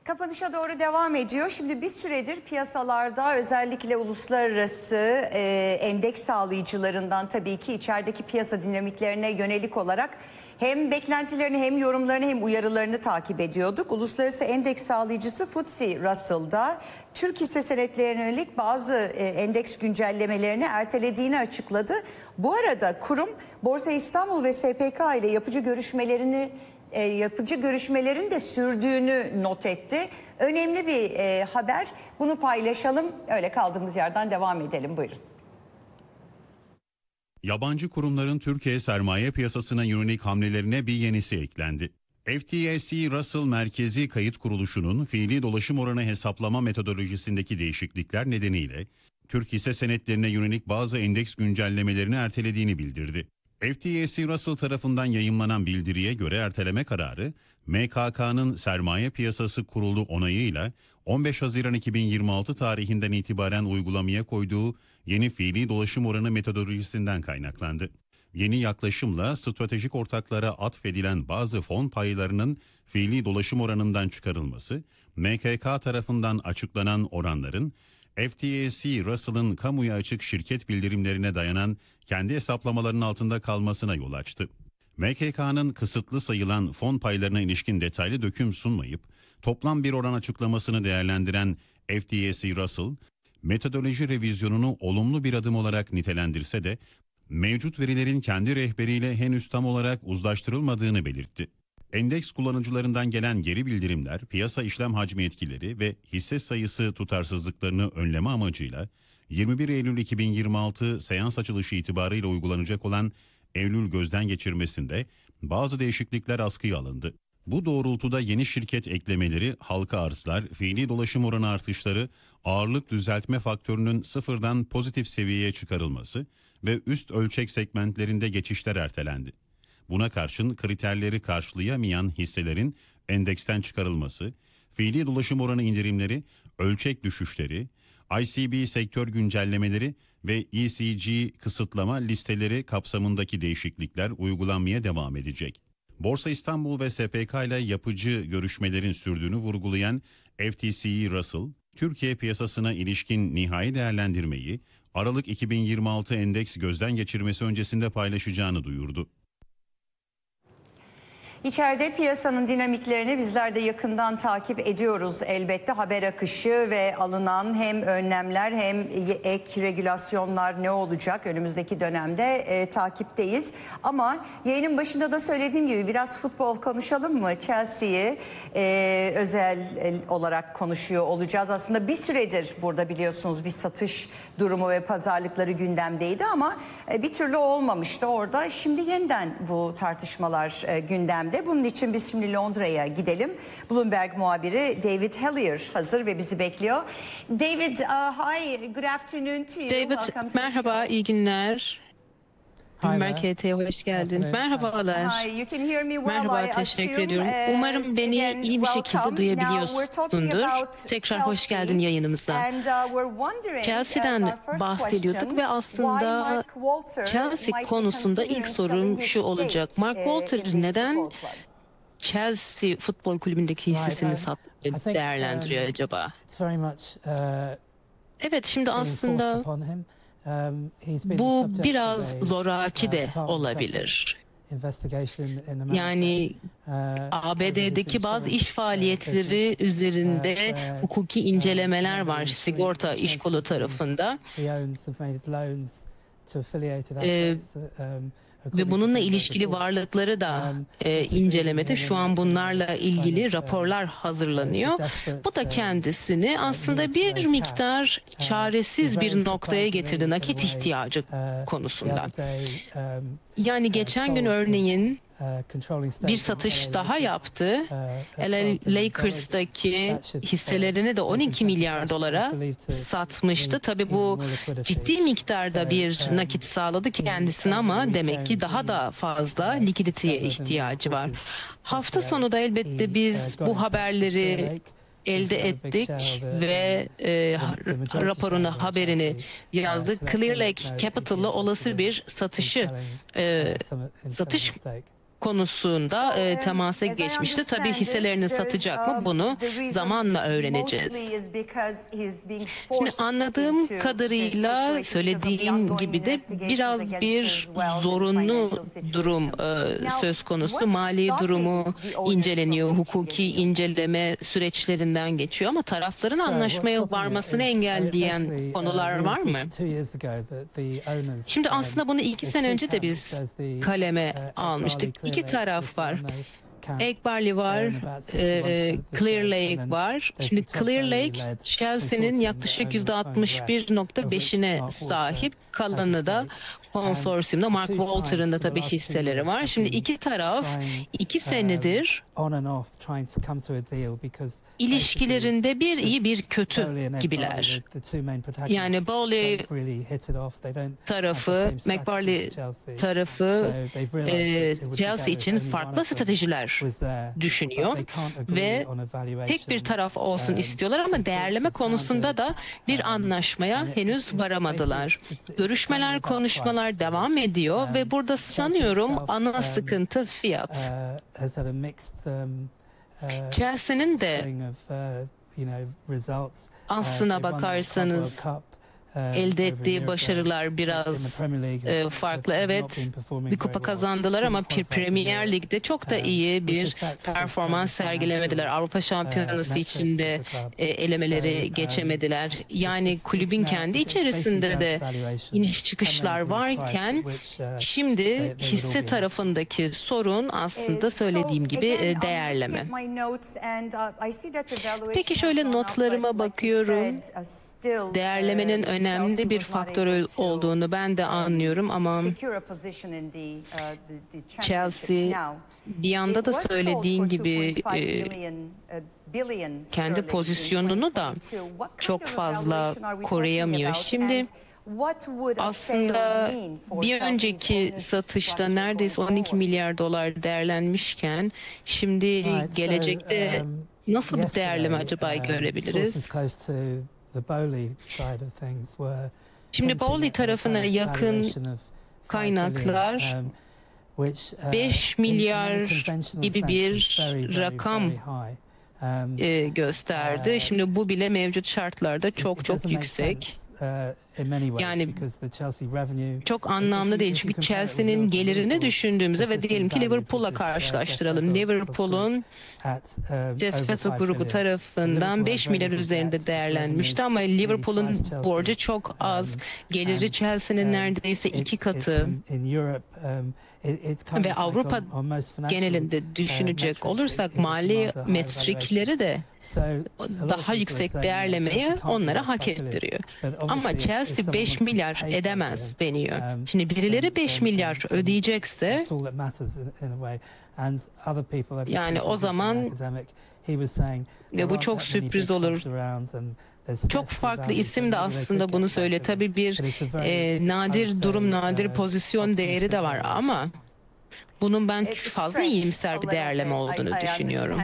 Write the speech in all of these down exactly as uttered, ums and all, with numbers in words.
Kapanışa doğru devam ediyor. Şimdi bir süredir piyasalarda özellikle uluslararası e, endeks sağlayıcılarından tabii ki içerideki piyasa dinamiklerine yönelik olarak hem beklentilerini hem yorumlarını hem uyarılarını takip ediyorduk. Uluslararası endeks sağlayıcısı F T S E Russell'da Türk hisse senetlerine yönelik bazı e, endeks güncellemelerini ertelediğini açıkladı. Bu arada kurum Borsa İstanbul ve S P K ile yapıcı görüşmelerini E, yapıcı görüşmelerin de sürdüğünü not etti. Önemli bir e, haber. Bunu paylaşalım. Öyle kaldığımız yerden devam edelim. Buyurun. Yabancı kurumların Türkiye sermaye piyasasına yönelik hamlelerine bir yenisi eklendi. F T S E Russell Merkezi Kayıt Kuruluşu'nun fiili dolaşım oranı hesaplama metodolojisindeki değişiklikler nedeniyle Türk hisse senetlerine yönelik bazı endeks güncellemelerini ertelediğini bildirdi. F T S E Russell tarafından yayımlanan bildiriye göre erteleme kararı, M K K'nın Sermaye Piyasası Kurulu onayıyla on beş Haziran iki bin yirmi altı tarihinden itibaren uygulamaya koyduğu yeni fiili dolaşım oranı metodolojisinden kaynaklandı. Yeni yaklaşımla stratejik ortaklara atfedilen bazı fon paylarının fiili dolaşım oranından çıkarılması, M K K tarafından açıklanan oranların F T S E Russell'ın kamuya açık şirket bildirimlerine dayanan kendi hesaplamalarının altında kalmasına yol açtı. M K K'nın kısıtlı sayılan fon paylarına ilişkin detaylı döküm sunmayıp toplam bir oran açıklamasını değerlendiren F T S E Russell, metodoloji revizyonunu olumlu bir adım olarak nitelendirse de mevcut verilerin kendi rehberiyle henüz tam olarak uzlaştırılmadığını belirtti. Endeks kullanıcılarından gelen geri bildirimler, piyasa işlem hacmi etkileri ve hisse sayısı tutarsızlıklarını önleme amacıyla yirmi bir Eylül iki bin yirmi altı seans açılışı itibarıyla uygulanacak olan Eylül gözden geçirmesinde bazı değişiklikler askıya alındı. Bu doğrultuda yeni şirket eklemeleri, halka arzlar, fiili dolaşım oranı artışları, ağırlık düzeltme faktörünün sıfırdan pozitif seviyeye çıkarılması ve üst ölçek segmentlerinde geçişler ertelendi. Buna karşın kriterleri karşılayamayan hisselerin endeksten çıkarılması, fiili dolaşım oranı indirimleri, ölçek düşüşleri, I C B sektör güncellemeleri ve E C G kısıtlama listeleri kapsamındaki değişiklikler uygulanmaya devam edecek. Borsa İstanbul ve S P K ile yapıcı görüşmelerin sürdüğünü vurgulayan F T S E Russell, Türkiye piyasasına ilişkin nihai değerlendirmeyi Aralık iki bin yirmi altı endeks gözden geçirmesi öncesinde paylaşacağını duyurdu. İçeride piyasanın dinamiklerini bizler de yakından takip ediyoruz elbette. Haber akışı ve alınan hem önlemler hem ek regülasyonlar ne olacak önümüzdeki dönemde e, takipteyiz. Ama yayının başında da söylediğim gibi biraz futbol konuşalım mı? Chelsea'yi e, özel olarak konuşuyor olacağız. Aslında bir süredir burada biliyorsunuz bir satış durumu ve pazarlıkları gündemdeydi ama e, bir türlü olmamıştı orada. Şimdi yeniden bu tartışmalar e, gündemde. Bunun için biz şimdi Londra'ya gidelim. Bloomberg muhabiri David Hellier hazır ve bizi bekliyor. David, uh, hi, good afternoon to you. David, merhaba, iyi günler. Bloomberg H T'ye hoş geldin. Merhabalar. Hi, you can hear me well, Merhaba, I teşekkür assume. ediyorum. Umarım beni iyi bir şekilde duyabiliyorsundur. Tekrar hoş geldin yayınımıza. Chelsea'den bahsediyorduk ve aslında Chelsea konusunda ilk sorum şu olacak. Mark Walter neden Chelsea Futbol Kulübü'ndeki hissesini satmayı değerlendiriyor acaba? Evet, şimdi aslında bu biraz zoraki de olabilir. Yani A B D'deki bazı iş faaliyetleri üzerinde hukuki incelemeler var sigorta iş kolu tarafında. Ee, ve bununla ilişkili varlıkları da e, incelemede şu an bunlarla ilgili raporlar hazırlanıyor. Bu da kendisini aslında bir miktar çaresiz bir noktaya getirdi nakit ihtiyacı konusunda. Yani geçen gün örneğin bir satış daha yaptı. L A Lakers'taki hisselerini de on iki milyar dolara satmıştı. Tabii bu ciddi miktarda bir nakit sağladı kendisine ama demek ki daha da fazla likiditeye ihtiyacı var. Hafta sonu da elbette biz bu haberleri elde ettik ve e, raporunu, haberini yazdık. Clear Lake Capital'la olası bir satışı, e, satış konusunda e, temasa As I geçmişti. Tabii understand it, hisselerini there's, satacak mı um, bunu the reason zamanla öğreneceğiz. mostly is because he's being Şimdi forced anladığım into this kadarıyla situation because of the söylediğin ongoing gibi de investigations biraz against bir his wealth and zorunlu financial situation. durum e, Now, söz konusu. what's Mali stopping durumu the owners inceleniyor, from reaching a hukuki deal? inceleme süreçlerinden geçiyor ama tarafların anlaşmaya varmasını engelleyen konular var mı? Şimdi aslında bunu iki sene önce de biz kaleme almıştık. İki taraf var. Egg Barley var, e, Clear Lake var. Şimdi Clear Lake, Chelsea'nin yaklaşık yüzde altmış bir nokta beşine sahip. Kalanı da konsorsiyumda Mark Walter'ın da tabii hisseleri var. Şimdi iki taraf iki senedir ilişkilerinde bir iyi bir kötü gibiler. Yani Bowley tarafı, McBarley tarafı e, Chelsea için farklı stratejiler düşünüyor ve tek bir taraf olsun istiyorlar ama değerleme konusunda da bir anlaşmaya henüz varamadılar. Görüşmeler, konuşmalar devam ediyor ve burada sanıyorum ana sıkıntı fiyat. Chelsea'nin de aslına bakarsanız elde ettiği başarılar biraz e, farklı. Evet, bir kupa kazandılar ama Premier Lig'de çok da iyi bir performans sergilemediler. Avrupa Şampiyonası içinde e, elemeleri geçemediler. Yani kulübün kendi içerisinde de iniş çıkışlar varken şimdi hisse tarafındaki sorun aslında söylediğim gibi e, değerleme. Peki şöyle notlarıma bakıyorum. Değerlemenin önemli önemli bir faktör olduğunu ben de anlıyorum ama Chelsea bir yanda da söylediğin gibi e, kendi pozisyonunu da çok fazla koruyamıyor. Şimdi aslında bir önceki satışta neredeyse on iki milyar dolar değerlenmişken şimdi gelecekte nasıl bir değerleme acaba görebiliriz? Şimdi Bowley tarafına yakın kaynaklar beş milyar gibi bir rakam e, gösterdi. Şimdi bu bile mevcut şartlarda çok çok yüksek. Yani çok anlamlı değil. Çünkü Chelsea'nin gelirini düşündüğümüzde ve diyelim ki Liverpool'la karşılaştıralım. Liverpool'un Jeff Bezos grubu tarafından beş milyar üzerinde değerlenmişti ama Liverpool'un borcu çok az. Geliri Chelsea'nin neredeyse iki katı. Ve Avrupa genelinde düşünecek olursak mali metrikleri de daha yüksek değerlemeyi onlara hak ettiriyor. Ama Chelsea beş milyar edemez deniyor. Şimdi birileri beş milyar ödeyecekse yani o zaman ve bu çok sürpriz olur. Çok farklı isim de aslında bunu söylüyor. Tabii bir e, nadir durum, nadir pozisyon değeri de var ama bunun ben fazla iyimser bir değerleme olduğunu düşünüyorum.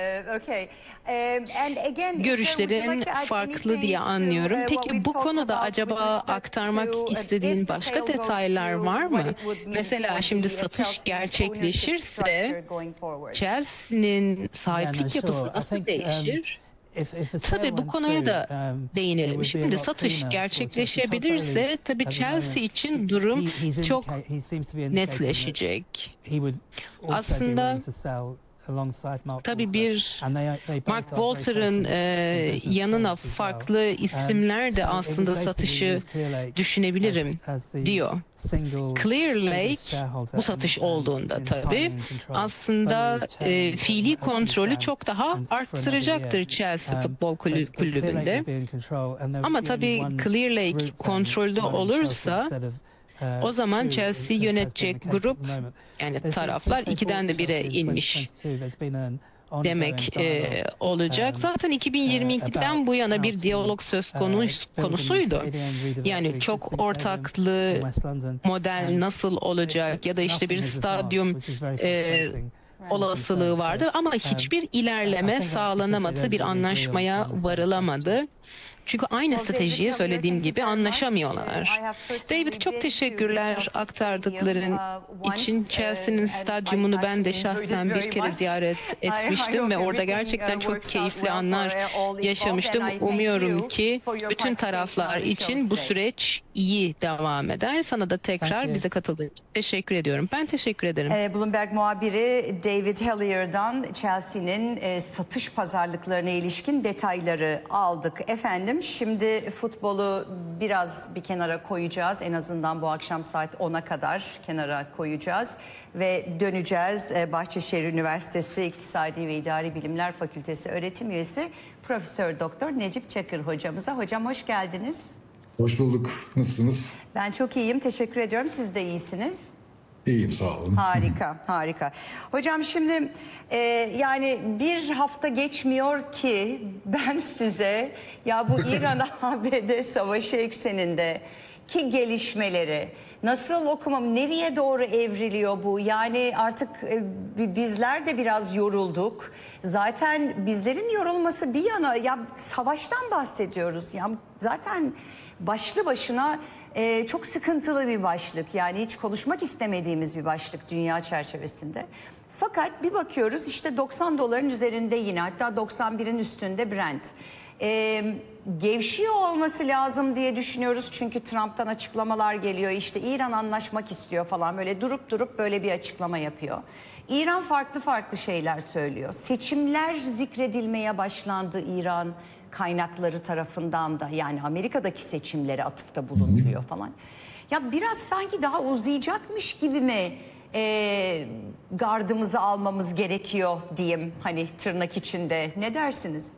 Görüşlerin farklı diye anlıyorum. Peki bu konuda acaba aktarmak istediğin başka detaylar var mı? Mesela şimdi satış gerçekleşirse Chelsea'nin sahiplik yapısı nasıl değişir? Tabii bu konuya da değinelim. Şimdi satış gerçekleşebilirse tabii Chelsea için durum çok netleşecek. Aslında tabii bir Mark Walter'ın e, yanına farklı isimler de aslında satışı düşünebilirim diyor. Clear Lake bu satış olduğunda tabii aslında e, fiili kontrolü çok daha arttıracaktır Chelsea Futbol Kulübü'nde. Ama tabii Clear Lake kontrolde olursa o zaman Chelsea yönetecek grup yani taraflar ikiden de bire inmiş demek e, olacak. Zaten iki bin yirmi ikiden bu yana bir diyalog söz konusu, konusuydu. Yani çok ortaklı model nasıl olacak ya da işte bir stadyum e, olasılığı vardı ama hiçbir ilerleme sağlanamadı, bir anlaşmaya varılamadı. Çünkü aynı stratejiyi söylediğim gibi anlaşamıyorlar. David, çok teşekkürler aktardıkların için. Chelsea'nin stadyumunu ben de şahsen bir kere ziyaret etmiştim ve orada gerçekten çok keyifli anlar yaşamıştım. Umuyorum ki bütün taraflar için bu süreç iyi devam eder. Sana da tekrar bize katıldığın için teşekkür ediyorum. Ben teşekkür ederim. Ee, Bloomberg muhabiri David Hellier'dan Chelsea'nin e, satış pazarlıklarına ilişkin detayları aldık. Efendim, şimdi futbolu biraz bir kenara koyacağız. En azından bu akşam saat ona kadar kenara koyacağız. Ve döneceğiz. Ee, Bahçeşehir Üniversitesi İktisadi ve İdari Bilimler Fakültesi öğretim üyesi Profesör Doktor Necip Çakır hocamıza. Hocam hoş geldiniz. Hoş bulduk. Nasılsınız? Ben çok iyiyim. Teşekkür ediyorum. Siz de iyisiniz. İyiyim, sağ olun. Harika, harika. Hocam şimdi e, yani bir hafta geçmiyor ki ben size ya bu İran-A B D savaşı ekseninde ki gelişmeleri nasıl okumam, nereye doğru evriliyor bu? Yani artık e, bizler de biraz yorulduk. Zaten bizlerin yorulması bir yana, ya savaştan bahsediyoruz. Ya zaten başlı başına e, çok sıkıntılı bir başlık. Yani hiç konuşmak istemediğimiz bir başlık dünya çerçevesinde. Fakat bir bakıyoruz işte doksan doların üzerinde yine, hatta doksan birin üstünde Brent. E, gevşiyor olması lazım diye düşünüyoruz. Çünkü Trump'tan açıklamalar geliyor. İşte İran anlaşmak istiyor falan, böyle durup durup böyle bir açıklama yapıyor. İran farklı farklı şeyler söylüyor. Seçimler zikredilmeye başlandı İran kaynakları tarafından da, yani Amerika'daki seçimlere atıfta bulunuyor falan. Ya biraz sanki daha uzayacakmış gibi mi e, gardımızı almamız gerekiyor diyeyim, hani tırnak içinde. Ne dersiniz?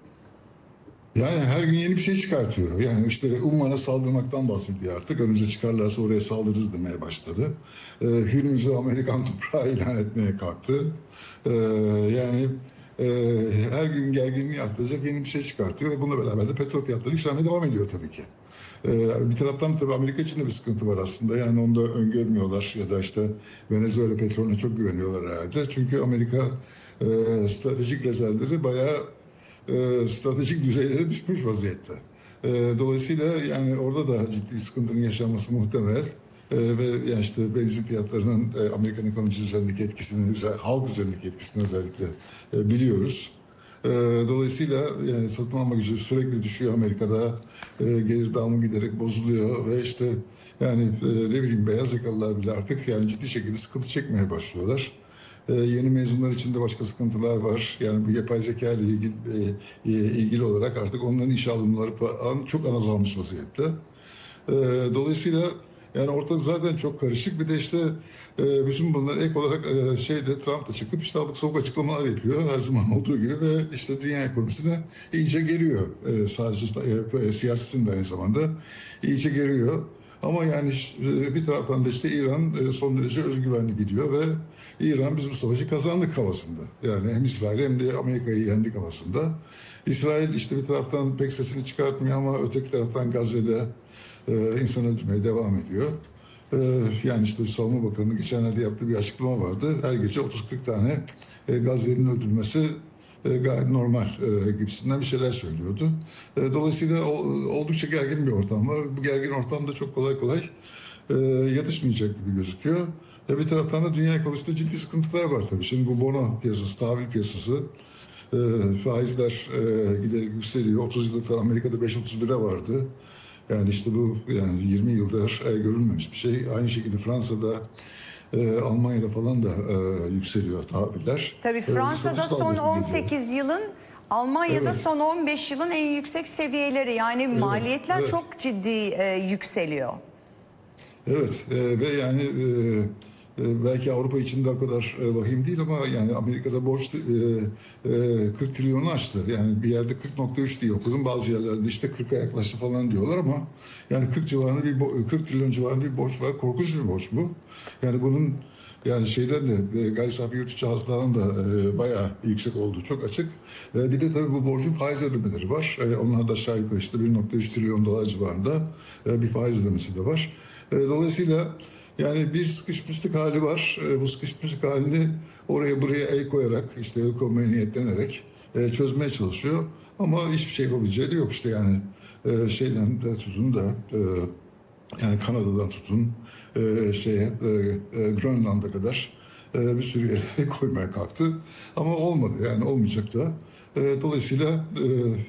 Yani her gün yeni bir şey çıkartıyor. Yani işte Umman'a saldırmaktan bahsediyor artık. Önümüze çıkarlarsa oraya saldırırız demeye başladı. Ee, Hürmüz'ü Amerikan toprağı ilan etmeye kalktı. Ee, yani e, her gün gerginliği arttıracak yeni bir şey çıkartıyor. Ve bununla beraber de petrol fiyatları yükselmeye devam ediyor tabii ki. Ee, bir taraftan tabii Amerika için de bir sıkıntı var aslında. Yani onu da öngörmüyorlar ya da işte Venezuela petrolüne çok güveniyorlar herhalde. Çünkü Amerika e, stratejik rezervleri bayağı e, stratejik düzeylere düşmüş vaziyette. E, dolayısıyla yani orada da ciddi bir sıkıntının yaşanması muhtemel. E, ve yani işte benzin fiyatlarının e, Amerikan ekonomisi üzerindeki etkisini, halk üzerindeki etkisini özellikle e, biliyoruz. E, dolayısıyla yani satın alma gücü sürekli düşüyor Amerika'da. E, gelir dağılımı giderek bozuluyor ve işte yani e, ne bileyim beyaz yakalılar bile artık yani ciddi şekilde sıkıntı çekmeye başlıyorlar. Ee, yeni mezunlar için de başka sıkıntılar var. Yani bu yapay zeka ile ilgili, e, ilgili olarak artık onların iş alımları falan çok azalmış vaziyette. Ee, dolayısıyla yani ortalık zaten çok karışık. Bir de işte e, bütün bunları ek olarak e, şeyde Trump da çıkıp işte abuk sabuk açıklamalar yapıyor. Her zaman olduğu gibi ve işte dünya ekonomisine iyice geriyor. E, sadece e, siyasetin de aynı zamanda iyice geriyor. Ama yani bir taraftan da işte İran son derece özgüvenli gidiyor ve İran biz bu savaşı kazandık havasında. Yani hem İsrail hem de Amerika'yı yendik havasında. İsrail işte bir taraftan pek sesini çıkartmıyor ama öteki taraftan Gazze'de e, insan öldürmeye devam ediyor. E, yani işte Savunma Bakanı'nın geçenlerde yaptığı bir açıklama vardı. Her gece otuz kırk tane e, Gazze'nin öldürülmesi E, gayet normal e, gibisinden bir şeyler söylüyordu. E, dolayısıyla o, oldukça gergin bir ortam var. Bu gergin ortamda çok kolay kolay e, yatışmayacak gibi gözüküyor. E, bir taraftan da dünya ekonomisinde ciddi sıkıntılar var tabii. Şimdi bu bono piyasası, tahvil piyasası, e, faizler e, giderek yükseliyor. otuz yıllıklar Amerika'da beş otuz bire vardı. Yani işte bu yani yirmi yıldır e, görülmemiş bir şey. Aynı şekilde Fransa'da, Ee, Almanya'da falan da e, yükseliyor tahviller. Tabii Fransa'da ee, son on sekiz geliyor. yılın, Almanya'da Evet. son on beş yılın en yüksek seviyeleri. Yani evet, maliyetler evet. çok ciddi e, yükseliyor. Evet e, ve yani e, e, belki Avrupa için de o kadar e, vahim değil ama yani Amerika'da borç e, e, kırk trilyonu aştı. Yani bir yerde kırk nokta üç diye okudum. Bazı yerlerde işte kırka yaklaştı falan diyorlar ama yani kırk civarında bir kırk trilyon civarında bir borç var. Korkunç bir borç bu. Yani bunun yani şeyden de e, gayri safi yurt içi hasılanın da e, bayağı yüksek olduğu çok açık. E, bir de tabii bu borcun faiz ödemeleri var. E, onlar da aşağı yukarı işte bir nokta üç trilyon dolar civarında e, bir faiz ödemesi de var. E, dolayısıyla yani bir sıkışmışlık hali var. E, bu sıkışmışlık halini oraya buraya el koyarak, işte el koymaya niyetlenerek e, çözmeye çalışıyor. Ama hiçbir şey yapabileceği de yok işte yani. e, şeyden de tutun da e, yani Kanada'dan tutun e, şeye e, e, Grönland'a kadar e, bir sürü yere koymaya kalktı. Ama olmadı, yani olmayacak da. E, dolayısıyla e,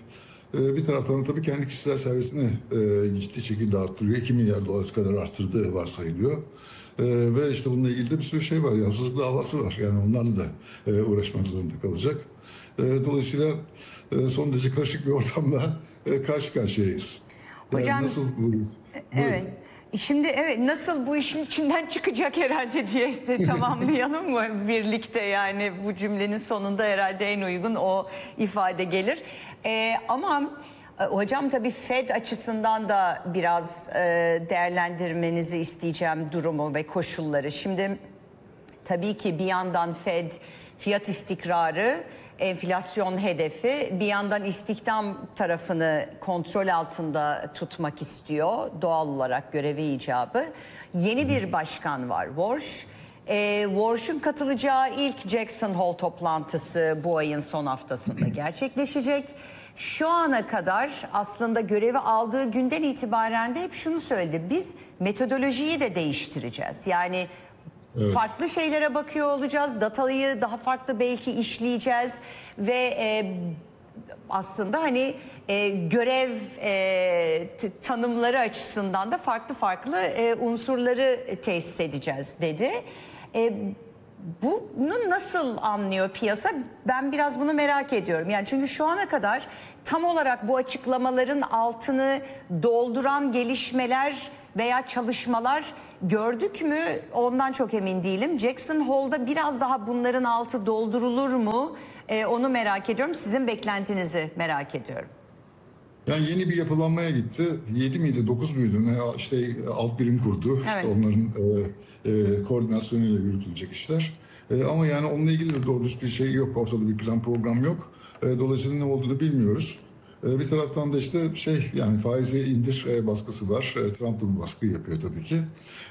e, bir taraftan da tabii kendi kişisel servisini e, ciddi şekilde arttırıyor. iki milyar dolar kadar arttırdığı varsayılıyor. E, ve işte bununla ilgili de bir sürü şey var. Yolsuzluk davası var. Yani onlarla da e, uğraşmak zorunda kalacak. E, dolayısıyla e, son derece karışık bir ortamda e, karşı karşıyayız. Yani Hocam, nasıl bu? evet. Şimdi evet, nasıl bu işin içinden çıkacak herhalde diye de tamamlayalım mı birlikte, yani bu cümlenin sonunda herhalde en uygun o ifade gelir. Ee, ama e, hocam tabii Fed açısından da biraz e, değerlendirmenizi isteyeceğim durumu ve koşulları. Şimdi tabii ki bir yandan Fed fiyat istikrarı, enflasyon hedefi, bir yandan istihdam tarafını kontrol altında tutmak istiyor. Doğal olarak görevi icabı. Yeni bir başkan var, Warsh. E, Warsh'un katılacağı ilk Jackson Hole toplantısı bu ayın son haftasında gerçekleşecek. Şu ana kadar aslında görevi aldığı günden itibaren de hep şunu söyledi: biz metodolojiyi de değiştireceğiz. Yani evet, farklı şeylere bakıyor olacağız. Datayı daha farklı belki işleyeceğiz ve e, aslında hani e, görev e, tanımları açısından da farklı farklı e, unsurları tesis edeceğiz dedi. E, bunu nasıl anlıyor piyasa? Ben biraz bunu merak ediyorum. Yani çünkü şu ana kadar tam olarak bu açıklamaların altını dolduran gelişmeler veya çalışmalar gördük mü? Ondan çok emin değilim. Jackson Hole'da biraz daha bunların altı doldurulur mu? Ee, onu merak ediyorum. Sizin beklentinizi merak ediyorum. Yani yeni bir yapılanmaya gitti. yedi miydi, dokuz muydu? Ne, işte alt birim kurdu. Evet. İşte onların e, e, koordinasyonuyla yürütülecek işler. E, ama yani onunla ilgili de doğru düz bir şey yok. Ortada bir plan program yok. E, dolayısıyla ne olduğunu bilmiyoruz. E, bir taraftan da işte şey, yani faizi indir e, baskısı var. E, Trump da bu baskıyı yapıyor tabii ki.